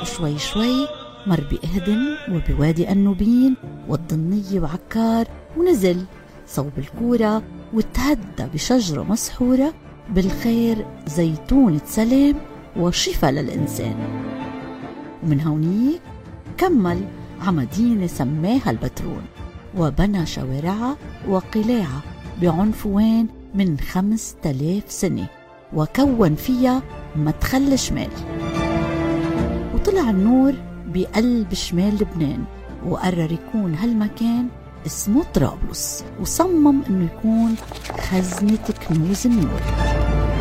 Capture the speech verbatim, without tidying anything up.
شوي شوي مر بإهدن وبوادي النوبين والضنية وعكار، ونزل صوب الكورة وتهدى بشجرة مسحورة بالخير زيتونة سلام وشفاء للإنسان. ومن هونيك كمل عمدينة سماها البترون، وبنى شوارعها وقلاعها بعنفوان من خمس تلاف سنة، وكون فيها مدخل شمال. وطلع النور بقلب شمال لبنان، وقرر يكون هالمكان اسمه طرابلس، وصمم انه يكون خزنة كنوز النور.